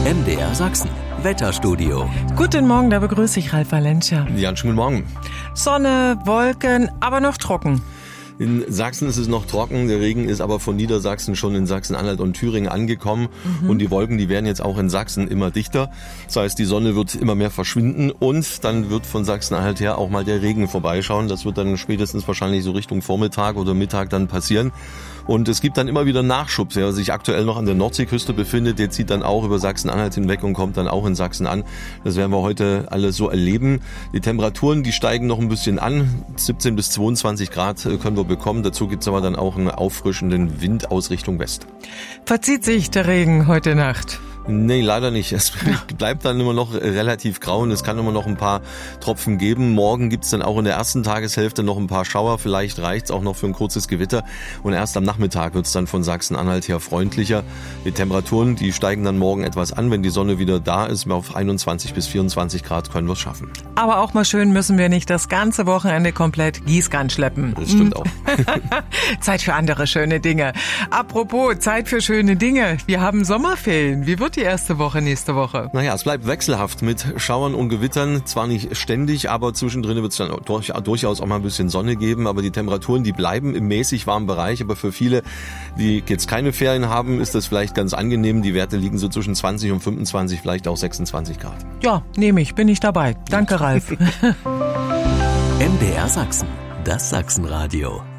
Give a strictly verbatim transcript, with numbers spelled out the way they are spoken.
M D R Sachsen, Wetterstudio. Guten Morgen, da begrüße ich Ralf Valencia. Ja, schönen guten Morgen. Sonne, Wolken, aber noch trocken. In Sachsen ist es noch trocken, der Regen ist aber von Niedersachsen schon in Sachsen-Anhalt und Thüringen angekommen. Mhm. Und die Wolken, die werden jetzt auch in Sachsen immer dichter. Das heißt, die Sonne wird immer mehr verschwinden und dann wird von Sachsen-Anhalt her auch mal der Regen vorbeischauen. Das wird dann spätestens wahrscheinlich so Richtung Vormittag oder Mittag dann passieren. Und es gibt dann immer wieder Nachschub. Wer sich aktuell noch an der Nordseeküste befindet, der zieht dann auch über Sachsen-Anhalt hinweg und kommt dann auch in Sachsen an. Das werden wir heute alles so erleben. Die Temperaturen, die steigen noch ein bisschen an. siebzehn bis zweiundzwanzig Grad können wir bekommen. Dazu gibt's aber dann auch einen auffrischenden Wind aus Richtung West. Verzieht sich der Regen heute Nacht? Nee, leider nicht. Es bleibt dann immer noch relativ grau und es kann immer noch ein paar Tropfen geben. Morgen gibt's dann auch in der ersten Tageshälfte noch ein paar Schauer. Vielleicht reicht's auch noch für ein kurzes Gewitter. Und erst am Nachmittag wird's dann von Sachsen-Anhalt her freundlicher. Die Temperaturen, die steigen dann morgen etwas an. Wenn die Sonne wieder da ist, auf einundzwanzig bis vierundzwanzig Grad können wir's schaffen. Aber auch mal schön müssen wir nicht das ganze Wochenende komplett Gießkann schleppen. Das stimmt auch. Zeit für andere schöne Dinge. Apropos Zeit für schöne Dinge. Wir haben Sommerferien. Wie wird die erste Woche nächste Woche? Naja, es bleibt wechselhaft mit Schauern und Gewittern. Zwar nicht ständig, aber zwischendrin wird es dann durch, durchaus auch mal ein bisschen Sonne geben. Aber die Temperaturen, die bleiben im mäßig warmen Bereich. Aber für viele, die jetzt keine Ferien haben, ist das vielleicht ganz angenehm. Die Werte liegen so zwischen zwanzig und fünfundzwanzig, vielleicht auch sechsundzwanzig Grad. Ja, nehme ich. Bin ich dabei. Danke, Ralf. M D R Sachsen, das Sachsenradio.